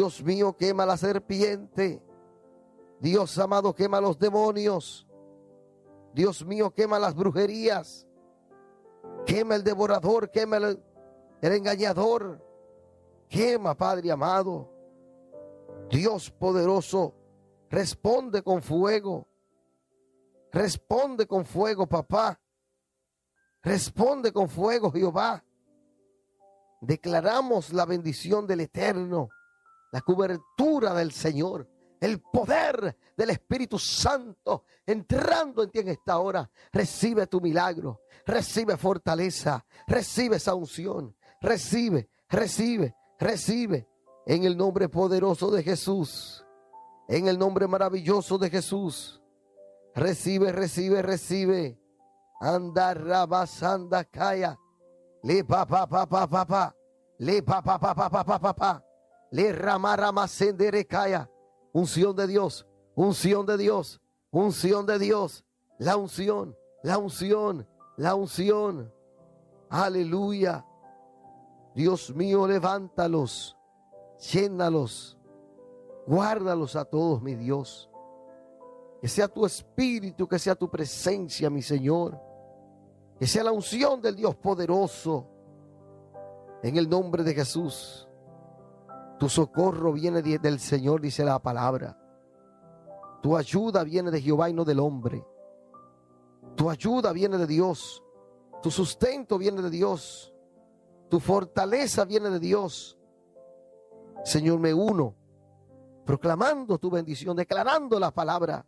Dios mío, quema la serpiente. Dios amado, quema los demonios. Dios mío, quema las brujerías. Quema el devorador, quema el engañador. Quema, Padre amado. Dios poderoso, responde con fuego. Responde con fuego, papá. Responde con fuego, Jehová. Declaramos la bendición del Eterno, la cobertura del Señor, el poder del Espíritu Santo entrando en ti en esta hora. Recibe tu milagro, recibe fortaleza, recibe esa unción, recibe, recibe, recibe. En el nombre poderoso de Jesús, en el nombre maravilloso de Jesús, recibe, recibe, recibe. Anda rabasanda kaya. Le pa pa pa pa pa pa. Le pa pa pa pa pa pa pa pa. Le rama rama sendere kaya. Unción de Dios, unción de Dios, unción de Dios. La unción, la unción, la unción. Aleluya. Dios mío, levántalos, llénalos, guárdalos a todos, mi Dios. Que sea tu espíritu, que sea tu presencia, mi Señor. Que sea la unción del Dios poderoso. En el nombre de Jesús. Tu socorro viene del Señor, dice la palabra. Tu ayuda viene de Jehová y no del hombre. Tu ayuda viene de Dios. Tu sustento viene de Dios. Tu fortaleza viene de Dios. Señor, me uno, proclamando tu bendición, declarando la palabra.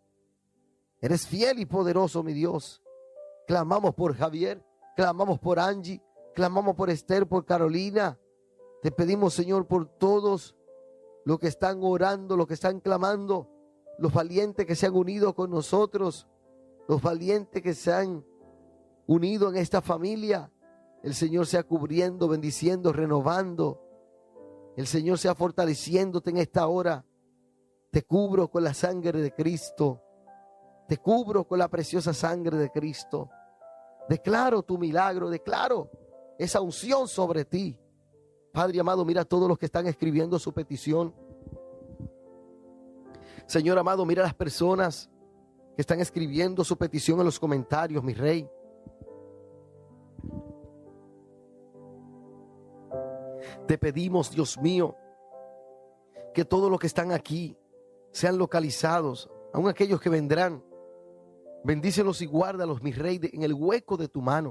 Eres fiel y poderoso, mi Dios. Clamamos por Javier, clamamos por Angie, clamamos por Esther, por Carolina. Te pedimos, Señor, por todos los que están orando, los que están clamando, los valientes que se han unido con nosotros, los valientes que se han unido en esta familia. El Señor sea cubriendo, bendiciendo, renovando. El Señor sea fortaleciéndote en esta hora. Te cubro con la sangre de Cristo. Te cubro con la preciosa sangre de Cristo. Declaro tu milagro, declaro esa unción sobre ti. Padre amado, mira a todos los que están escribiendo su petición. Señor amado, mira a las personas que están escribiendo su petición en los comentarios, mi Rey. Te pedimos, Dios mío, que todos los que están aquí sean localizados, aun aquellos que vendrán. Bendícelos y guárdalos, mi Rey, en el hueco de tu mano.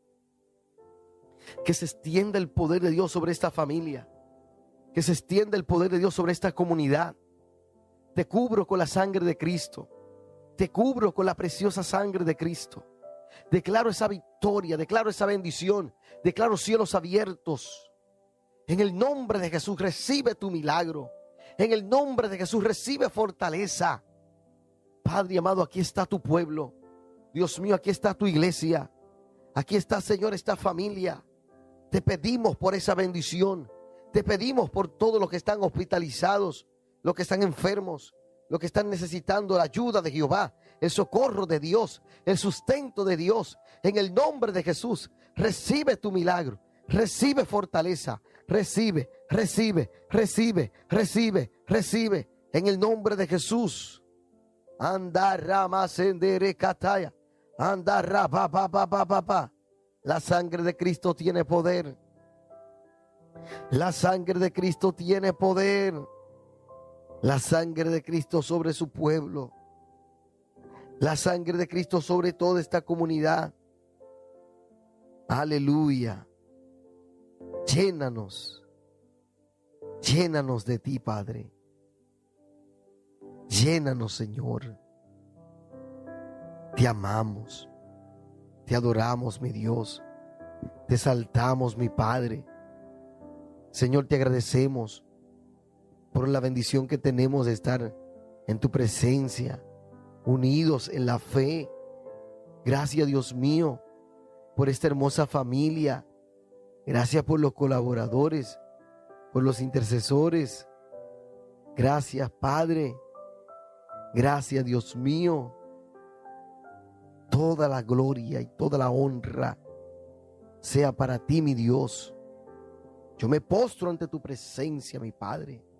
Que se extienda el poder de Dios sobre esta familia. Que se extienda el poder de Dios sobre esta comunidad. Te cubro con la sangre de Cristo. Te cubro con la preciosa sangre de Cristo. Declaro esa victoria, declaro esa bendición. Declaro cielos abiertos. En el nombre de Jesús recibe tu milagro. En el nombre de Jesús recibe fortaleza. Padre amado, aquí está tu pueblo. Dios mío, aquí está tu iglesia. Aquí está, Señor, esta familia. Te pedimos por esa bendición. Te pedimos por todos los que están hospitalizados, los que están enfermos, los que están necesitando la ayuda de Jehová, el socorro de Dios, el sustento de Dios. En el nombre de Jesús, recibe tu milagro. Recibe fortaleza. Recibe, recibe, recibe, recibe, recibe. En el nombre de Jesús. Anda rama sendere kataya. Anda rapa pa pa pa pa pa. La sangre de Cristo tiene poder. La sangre de Cristo tiene poder. La sangre de Cristo sobre su pueblo. La sangre de Cristo sobre toda esta comunidad. Aleluya. Llénanos. Llénanos de ti, Padre. Llénanos, Señor. Te amamos. Te adoramos, mi Dios. Te exaltamos, mi Padre. Señor, te agradecemos por la bendición que tenemos de estar en tu presencia, unidos en la fe. Gracias, Dios mío, por esta hermosa familia. Gracias por los colaboradores, por los intercesores. Gracias, Padre. Gracias, Dios mío. Toda la gloria y toda la honra sea para ti, mi Dios. Yo me postro ante tu presencia, mi Padre.